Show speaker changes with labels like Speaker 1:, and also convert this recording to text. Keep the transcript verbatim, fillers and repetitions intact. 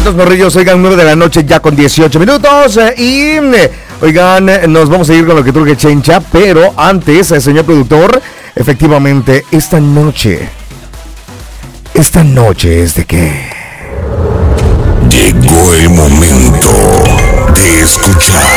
Speaker 1: vientos, morrillos. Oigan, nueve de la noche ya con dieciocho minutos. Eh, y, eh, oigan, eh, nos vamos a ir con lo que truje Chencha. Pero antes, eh, señor productor, efectivamente, esta noche, esta noche es de que...
Speaker 2: Llegó el momento de escuchar